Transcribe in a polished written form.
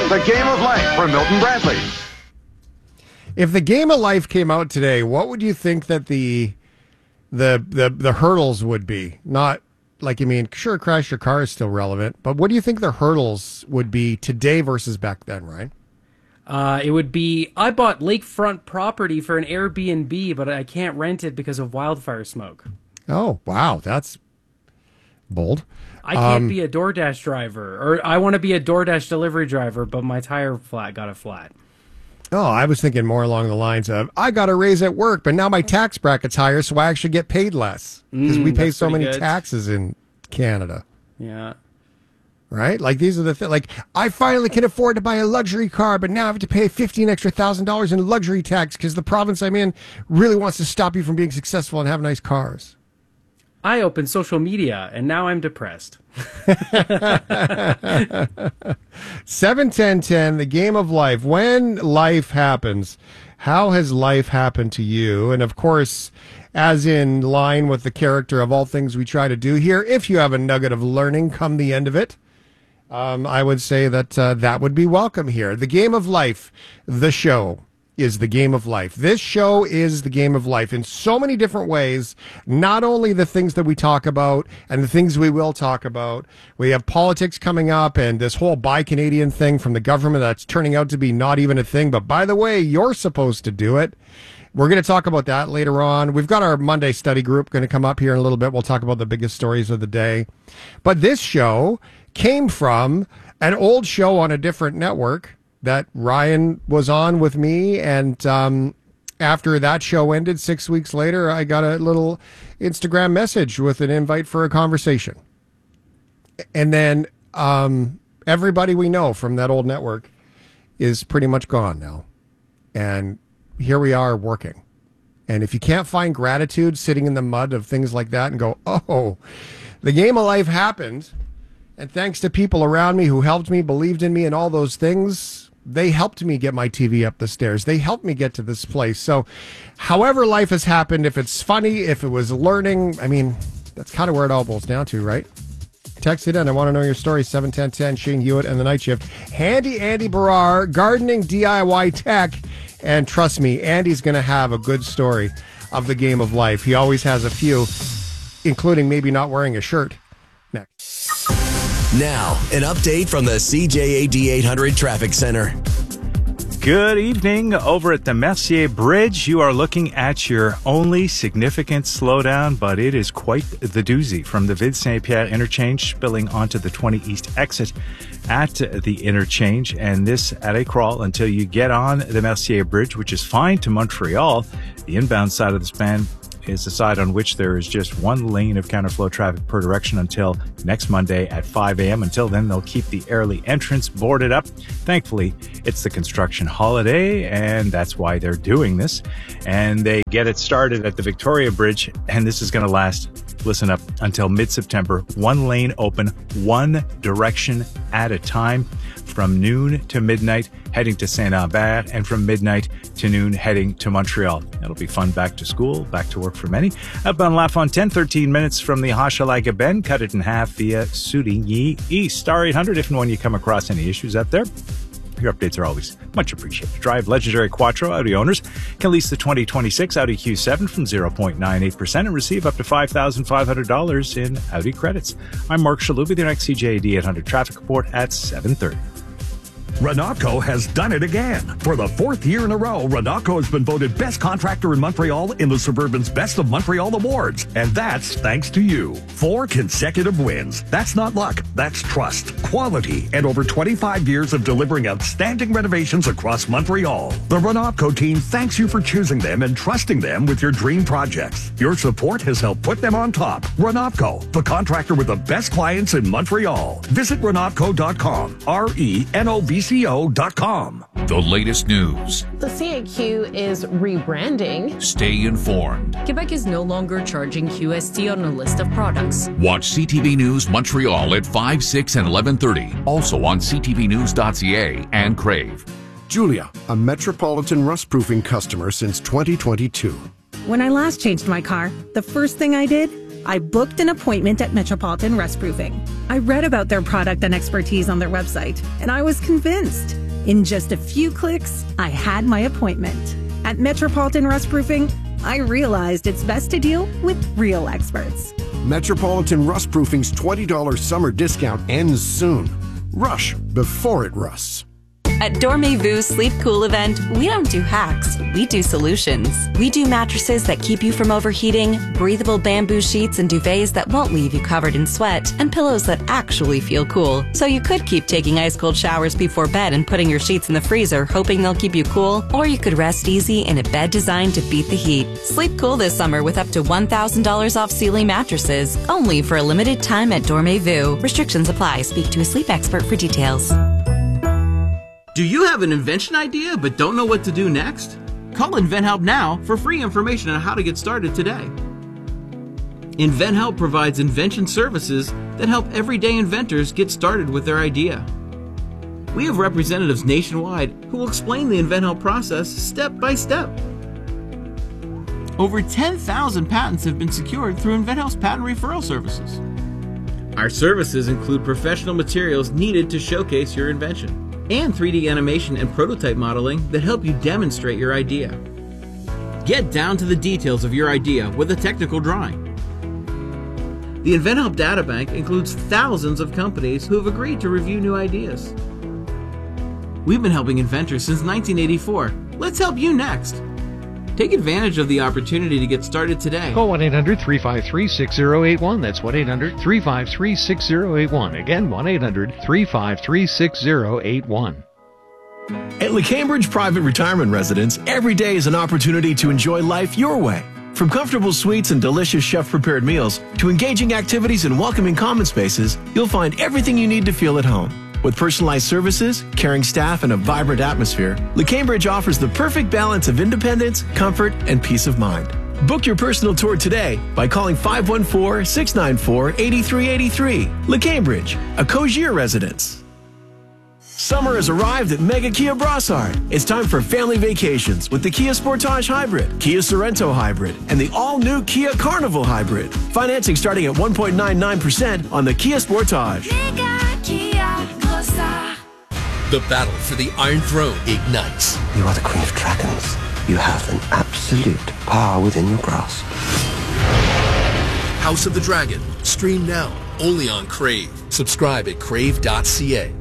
The Game of Life from Milton Bradley. If the Game of Life came out today, what would you think that the hurdles would be? Not like, sure, crash your car is still relevant, but what do you think the hurdles would be today versus back then, Ryan? It would be, I bought lakefront property for an Airbnb, but I can't rent it because of wildfire smoke. Oh, wow. That's bold. I can't be a DoorDash driver, or I want to be a DoorDash delivery driver, but my tire got a flat. Oh, I was thinking more along the lines of, I got a raise at work, but now my tax bracket's higher, so I actually get paid less. Because we pay so many taxes in Canada. Yeah. Right? Like, these are the things. Like, I finally can afford to buy a luxury car, but now I have to pay $15,000 extra in luxury tax because the province I'm in really wants to stop you from being successful and have nice cars. I opened social media, and now I'm depressed. 7-10-10, the Game of Life. When life happens, how has life happened to you? And, of course, as in line with the character of all things we try to do here, if you have a nugget of learning come the end of it, I would say that that would be welcome here. The Game of Life, the show, is the Game of Life. This show is the Game of Life in so many different ways. Not only the things that we talk about and the things we will talk about. We have politics coming up and this whole Buy Canadian thing from the government that's turning out to be not even a thing. But by the way, you're supposed to do it. We're going to talk about that later on. We've got our Monday study group going to come up here in a little bit. We'll talk about the biggest stories of the day. But this show came from an old show on a different network that Ryan was on with me, and after that show ended 6 weeks later, I got a little Instagram message with an invite for a conversation. And then everybody we know from that old network is pretty much gone now. And here we are working. And if you can't find gratitude sitting in the mud of things like that and go, oh, the Game of Life happened, and thanks to people around me who helped me, believed in me, and all those things, they helped me get my TV up the stairs. They helped me get to this place. So however life has happened, if it's funny, if it was learning, that's kind of where it all boils down to, right? Text it in. I want to know your story. 7-10-10, Shane Hewitt and the Night Shift. Handy Andy Barrar, gardening, DIY tech. And trust me, Andy's going to have a good story of the Game of Life. He always has a few, including maybe not wearing a shirt. Next. Now, an update from the CJAD 800 Traffic Center. Good evening. Over at the Mercier Bridge, you are looking at your only significant slowdown, but it is quite the doozy from the Ville Saint-Pierre interchange spilling onto the 20 East exit at the interchange, and this at a crawl until you get on the Mercier Bridge, which is fine to Montreal. The inbound side of the span is the side on which there is just one lane of counterflow traffic per direction until next Monday at 5 a.m. Until then, they'll keep the Airlie entrance boarded up. Thankfully, it's the construction holiday, and that's why they're doing this. And they get it started at the Victoria Bridge, and this is going to last, listen up, until mid-September. One lane open, one direction at a time, from noon to midnight, heading to Saint-Lambert, and from midnight to noon, heading to Montreal. It'll be fun back to school, back to work for many. Up on La Fontaine, 13 minutes from the Hochelaga Bend, cut it in half via Soudigny East. Star 800 if and when you come across any issues out there. Your updates are always much appreciated. Drive legendary Quattro. Audi owners can lease the 2026 Audi Q7 from 0.98% and receive up to $5,500 in Audi credits. I'm Mark Shalubi, the next CJAD 800 traffic report at 7:30. Renaco has done it again. For the fourth year in a row, Renaco has been voted best contractor in Montreal in the Suburban's Best of Montreal Awards. And that's thanks to you. 4 consecutive wins. That's not luck. That's trust, quality, and over 25 years of delivering outstanding renovations across Montreal. The Renaco team thanks you for choosing them and trusting them with your dream projects. Your support has helped put them on top. Renaco, the contractor with the best clients in Montreal. Visit Renaco.com. RENOVCO.com. The latest news. The CAQ is rebranding. Stay informed. Quebec is no longer charging QST on a list of products. Watch CTV News Montreal at 5, 6, and 11:30. Also on ctvnews.ca and Crave. Julia, a Metropolitan rust-proofing customer since 2022. When I last changed my car, the first thing I did I booked an appointment at Metropolitan Rust Proofing. I read about their product and expertise on their website, and I was convinced. In just a few clicks, I had my appointment. At Metropolitan Rust Proofing, I realized it's best to deal with real experts. Metropolitan Rust Proofing's $20 summer discount ends soon. Rush before it rusts. At Dormez-vous Sleep Cool event, we don't do hacks, we do solutions. We do mattresses that keep you from overheating, breathable bamboo sheets and duvets that won't leave you covered in sweat, and pillows that actually feel cool. So you could keep taking ice-cold showers before bed and putting your sheets in the freezer, hoping they'll keep you cool, or you could rest easy in a bed designed to beat the heat. Sleep cool this summer with up to $1,000 off Sealy mattresses, only for a limited time at Dormez-vous. Restrictions apply. Speak to a sleep expert for details. Do you have an invention idea but don't know what to do next? Call InventHelp now for free information on how to get started today. InventHelp provides invention services that help everyday inventors get started with their idea. We have representatives nationwide who will explain the InventHelp process step by step. Over 10,000 patents have been secured through InventHelp's patent referral services. Our services include professional materials needed to showcase your invention, and 3D animation and prototype modeling that help you demonstrate your idea. Get down to the details of your idea with a technical drawing. The InventHelp Databank includes thousands of companies who have agreed to review new ideas. We've been helping inventors since 1984. Let's help you next. Take advantage of the opportunity to get started today. Call 1-800-353-6081. That's 1-800-353-6081. Again, 1-800-353-6081. At LeCambridge Private Retirement Residence, every day is an opportunity to enjoy life your way. From comfortable suites and delicious chef-prepared meals to engaging activities and welcoming common spaces, you'll find everything you need to feel at home. With personalized services, caring staff, and a vibrant atmosphere, LeCambridge offers the perfect balance of independence, comfort, and peace of mind. Book your personal tour today by calling 514-694-8383. LeCambridge, a Cogier residence. Summer has arrived at Mega Kia Brossard. It's time for family vacations with the Kia Sportage Hybrid, Kia Sorento Hybrid, and the all-new Kia Carnival Hybrid. Financing starting at 1.99% on the Kia Sportage. The battle for the Iron Throne ignites. You are the Queen of Dragons. You have an absolute power within your grasp. House of the Dragon. Stream now, only on Crave. Subscribe at crave.ca.